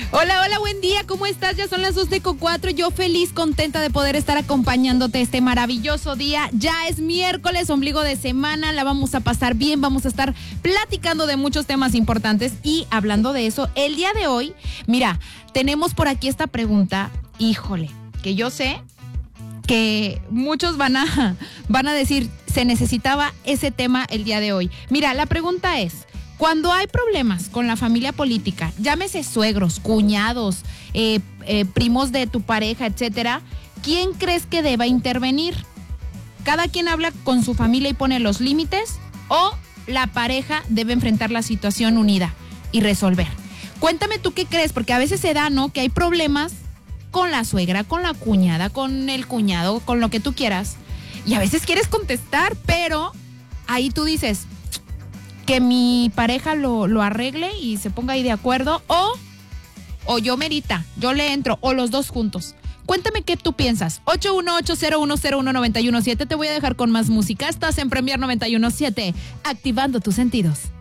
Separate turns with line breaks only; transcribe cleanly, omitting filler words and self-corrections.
Hola, hola, buen día, ¿cómo estás? Ya son las 2:04, yo feliz, contenta de poder estar acompañándote este maravilloso día. Ya es miércoles, ombligo de semana, la vamos a pasar bien, vamos a estar platicando de muchos temas importantes y hablando de eso, el día de hoy, mira, tenemos por aquí esta pregunta, híjole, que yo sé que muchos van a decir, se necesitaba ese tema el día de hoy. Mira, la pregunta es, cuando hay problemas con la familia política, llámese suegros, cuñados, primos de tu pareja, etcétera, ¿quién crees que deba intervenir? ¿Cada quien habla con su familia y pone los límites? ¿O la pareja debe enfrentar la situación unida y resolver? Cuéntame tú qué crees, porque a veces se da, ¿no?, que hay problemas con la suegra, con la cuñada, con el cuñado, con lo que tú quieras. Y a veces quieres contestar, pero ahí tú dices que mi pareja lo arregle y se ponga ahí de acuerdo, o yo merita, yo le entro, o los dos juntos. Cuéntame qué tú piensas. 818-0101-917. Te voy a dejar con más música. Estás en Premier 91.7, activando tus sentidos.